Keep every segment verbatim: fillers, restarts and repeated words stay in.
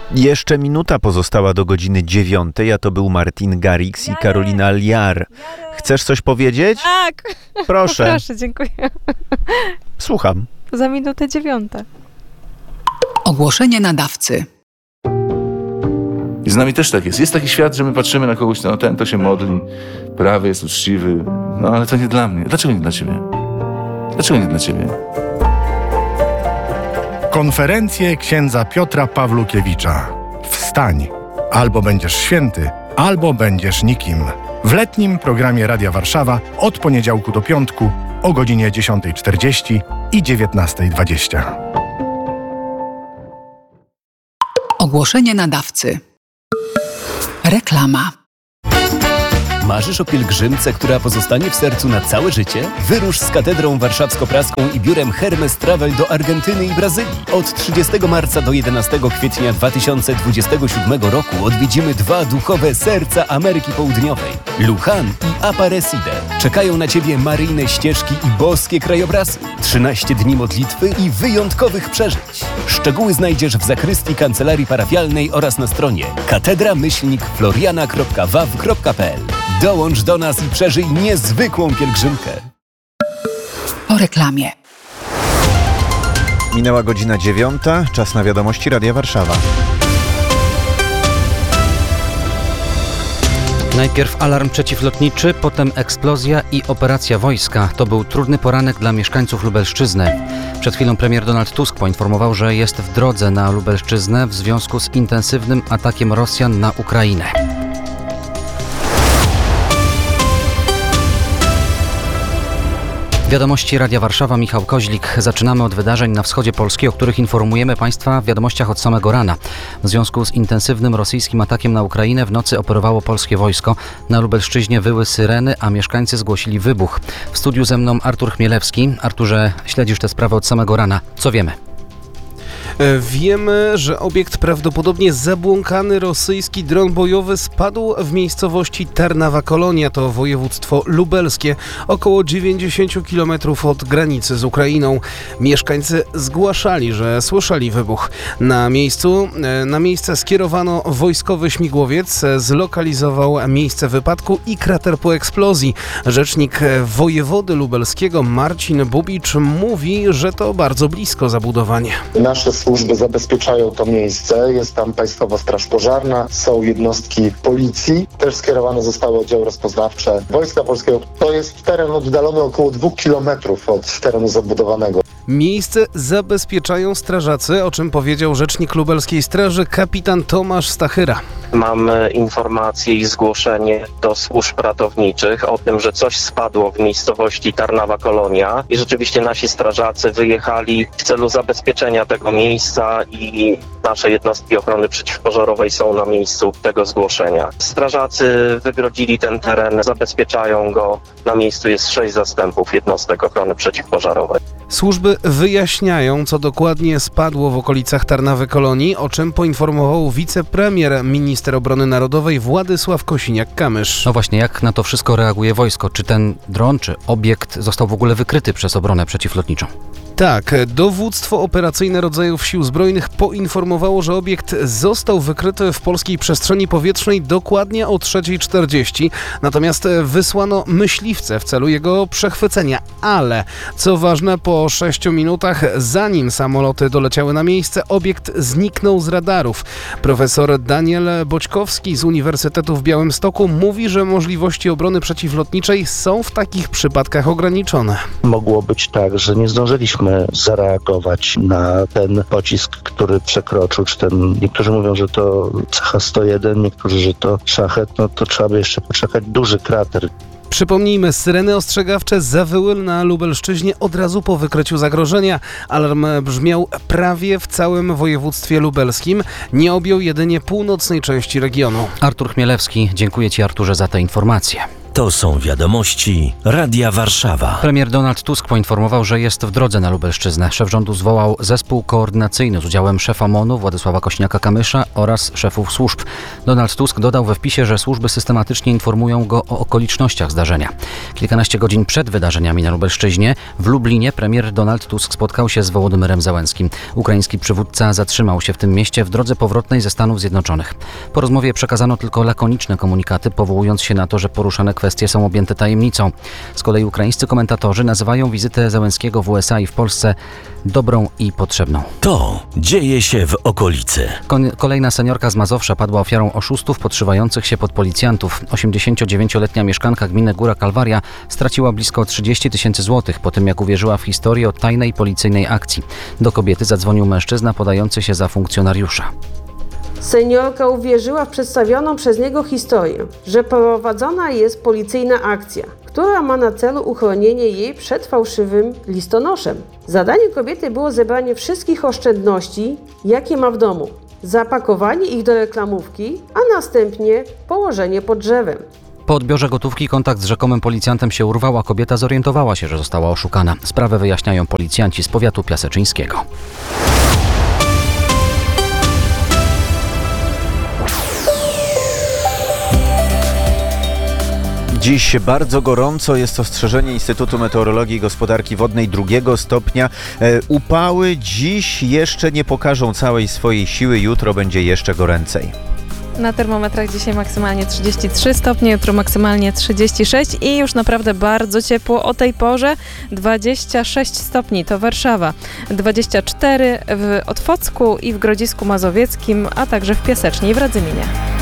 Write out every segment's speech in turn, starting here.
Jeszcze minuta pozostała do godziny dziewiątej, a to był Martin Garrix i Karolina Liar. Chcesz coś powiedzieć? Tak. Proszę. Proszę, dziękuję. Słucham. Za minutę dziewiąta. Ogłoszenie nadawcy. I z nami też tak jest. Jest taki świat, że my patrzymy na kogoś, no ten to się modli, prawy jest uczciwy, no ale to nie dla mnie. Dlaczego nie dla ciebie? Dlaczego nie dla ciebie? Konferencje księdza Piotra Pawlukiewicza. Wstań! Albo będziesz święty, albo będziesz nikim. W letnim programie Radia Warszawa od poniedziałku do piątku o godzinie dziesiątej czterdzieści i dziewiętnastej dwadzieścia. Ogłoszenie nadawcy. Reklama. Marzysz o pielgrzymce, która pozostanie w sercu na całe życie? Wyrusz z Katedrą Warszawsko-Praską i biurem Hermes Travel do Argentyny i Brazylii. Od trzydziestego marca do jedenastego kwietnia dwa tysiące dwudziestego siódmego roku odwiedzimy dwa duchowe serca Ameryki Południowej. Luján i Aparecida. Czekają na Ciebie maryjne ścieżki i boskie krajobrazy. trzynaście dni modlitwy i wyjątkowych przeżyć. Szczegóły znajdziesz w zakrystii kancelarii parafialnej oraz na stronie katedra myślnik floriana kropka waw kropka pe el. Dołącz do nas i przeżyj niezwykłą pielgrzymkę. Po reklamie. Minęła godzina dziewiąta, czas na wiadomości Radia Warszawa. Najpierw alarm przeciwlotniczy, potem eksplozja i operacja wojska. To był trudny poranek dla mieszkańców Lubelszczyzny. Przed chwilą premier Donald Tusk poinformował, że jest w drodze na Lubelszczyznę w związku z intensywnym atakiem Rosjan na Ukrainę. Wiadomości Radia Warszawa, Michał Koźlik. Zaczynamy od wydarzeń na wschodzie Polski, o których informujemy Państwa w wiadomościach od samego rana. W związku z intensywnym rosyjskim atakiem na Ukrainę w nocy operowało polskie wojsko. Na Lubelszczyźnie wyły syreny, a mieszkańcy zgłosili wybuch. W studiu ze mną Artur Chmielewski. Arturze, śledzisz tę sprawę od samego rana. Co wiemy? Wiemy, że obiekt prawdopodobnie zabłąkany rosyjski dron bojowy spadł w miejscowości Tarnawa Kolonia, to województwo lubelskie, około dziewięćdziesiąt kilometrów od granicy z Ukrainą. Mieszkańcy zgłaszali, że słyszeli wybuch. Na miejscu, na miejsce skierowano wojskowy śmigłowiec, zlokalizował miejsce wypadku i krater po eksplozji. Rzecznik wojewody lubelskiego Marcin Bubicz mówi, że to bardzo blisko zabudowanie. Nasze służby zabezpieczają to miejsce, jest tam Państwowa Straż Pożarna, są jednostki policji, też skierowane zostały oddziały rozpoznawcze Wojska Polskiego. To jest teren oddalony około dwóch kilometrów od terenu zabudowanego. Miejsce zabezpieczają strażacy, o czym powiedział rzecznik lubelskiej straży kapitan Tomasz Stachyra. Mamy informacje i zgłoszenie do służb ratowniczych o tym, że coś spadło w miejscowości Tarnawa Kolonia i rzeczywiście nasi strażacy wyjechali w celu zabezpieczenia tego miejsca i nasze jednostki ochrony przeciwpożarowej są na miejscu tego zgłoszenia. Strażacy wygrodzili ten teren, zabezpieczają go. Na miejscu jest sześć zastępów jednostek ochrony przeciwpożarowej. Służby wyjaśniają, co dokładnie spadło w okolicach Tarnawy Kolonii, o czym poinformował wicepremier, minister obrony narodowej Władysław Kosiniak-Kamysz. No właśnie, jak na to wszystko reaguje wojsko? Czy ten dron, czy obiekt został w ogóle wykryty przez obronę przeciwlotniczą? Tak, dowództwo operacyjne rodzajów Sił Zbrojnych poinformowało, że obiekt został wykryty w polskiej przestrzeni powietrznej dokładnie o trzeciej czterdzieści, natomiast wysłano myśliwce w celu jego przechwycenia, ale co ważne, po sześciu minutach, zanim samoloty doleciały na miejsce, obiekt zniknął z radarów. Profesor Daniel Boćkowski z Uniwersytetu w Białymstoku mówi, że możliwości obrony przeciwlotniczej są w takich przypadkach ograniczone. Mogło być tak, że nie zdążyliśmy zareagować na ten pocisk, który przekroczył, czy ten, niektórzy mówią, że to C H sto jeden, niektórzy, że to szachet, no to trzeba by jeszcze poczekać, duży krater. Przypomnijmy, syreny ostrzegawcze zawyły na Lubelszczyźnie od razu po wykryciu zagrożenia. Alarm brzmiał prawie w całym województwie lubelskim, nie objął jedynie północnej części regionu. Artur Chmielewski, dziękuję Ci, Arturze, za te informacje. To są wiadomości Radia Warszawa. Premier Donald Tusk poinformował, że jest w drodze na Lubelszczyznę. Szef rządu zwołał zespół koordynacyjny z udziałem szefa M O N-u Władysława Kośniaka-Kamysza oraz szefów służb. Donald Tusk dodał we wpisie, że służby systematycznie informują go o okolicznościach zdarzenia. Kilkanaście godzin przed wydarzeniami na Lubelszczyźnie w Lublinie premier Donald Tusk spotkał się z Wołodymyrem Zełenskim. Ukraiński przywódca zatrzymał się w tym mieście w drodze powrotnej ze Stanów Zjednoczonych. Po rozmowie przekazano tylko lakoniczne komunikaty, powołując się na to, że poruszane kwestie są objęte tajemnicą. Z kolei ukraińscy komentatorzy nazywają wizytę Zełenskiego w U S A i w Polsce dobrą i potrzebną. To dzieje się w okolicy. Kon- kolejna seniorka z Mazowsza padła ofiarą oszustów podszywających się pod policjantów. osiemdziesięciodziewięcioletnia mieszkanka gminy Góra Kalwaria straciła blisko trzydzieści tysięcy złotych po tym, jak uwierzyła w historię o tajnej policyjnej akcji. Do kobiety zadzwonił mężczyzna podający się za funkcjonariusza. Seniorka uwierzyła w przedstawioną przez niego historię, że prowadzona jest policyjna akcja, która ma na celu uchronienie jej przed fałszywym listonoszem. Zadaniem kobiety było zebranie wszystkich oszczędności, jakie ma w domu, zapakowanie ich do reklamówki, a następnie położenie pod drzewem. Po odbiorze gotówki kontakt z rzekomym policjantem się urwał, a kobieta zorientowała się, że została oszukana. Sprawę wyjaśniają policjanci z powiatu piaseczyńskiego. Dziś bardzo gorąco, jest ostrzeżenie Instytutu Meteorologii i Gospodarki Wodnej drugiego stopnia. E, upały dziś jeszcze nie pokażą całej swojej siły, jutro będzie jeszcze goręcej. Na termometrach dzisiaj maksymalnie trzydzieści trzy stopnie, jutro maksymalnie trzydzieści sześć i już naprawdę bardzo ciepło o tej porze. dwadzieścia sześć stopni to Warszawa, dwadzieścia cztery w Otwocku i w Grodzisku Mazowieckim, a także w Piasecznie i w Radzyminie.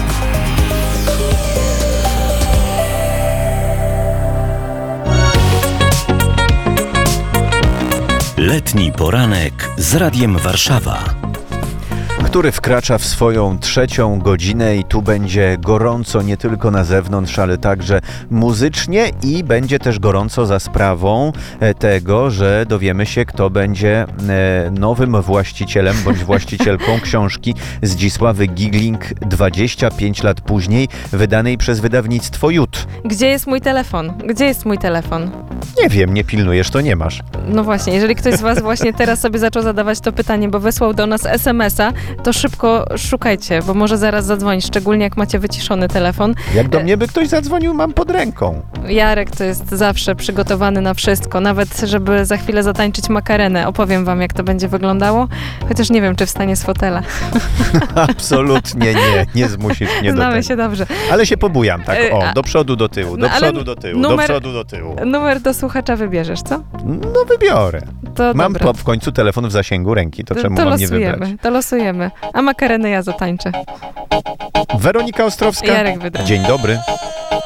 Letni poranek z Radiem Warszawa, który wkracza w swoją trzecią godzinę i tu będzie gorąco nie tylko na zewnątrz, ale także muzycznie i będzie też gorąco za sprawą tego, że dowiemy się, kto będzie nowym właścicielem bądź właścicielką książki Zdzisławy Gigling dwadzieścia pięć lat później, wydanej przez wydawnictwo Jut. Gdzie jest mój telefon? Gdzie jest mój telefon? Nie wiem, nie pilnujesz, to nie masz. No właśnie, jeżeli ktoś z Was właśnie teraz sobie zaczął zadawać to pytanie, bo wysłał do nas es em es a, to szybko szukajcie, bo może zaraz zadzwonić, szczególnie jak macie wyciszony telefon. Jak do mnie by ktoś zadzwonił, mam pod ręką. Jarek to jest zawsze przygotowany na wszystko, nawet żeby za chwilę zatańczyć makarenę. Opowiem Wam, jak to będzie wyglądało, chociaż nie wiem, czy wstanie z fotela. Absolutnie nie, nie zmusisz mnie do tego. Znamy się dobrze. Ale się pobujam, tak, o, do przodu, do tyłu, do no, przodu, do tyłu, numer, do przodu, do tyłu. Numer do słuchacza wybierzesz, co? No wybiorę. To mam dobra. w końcu telefon w zasięgu ręki, to, to czemu to mam nie wybrać? losujemy, to losujemy. A makarenę ja zatańczę. Weronika Ostrowska. Jarek Wydra. Dzień dobry.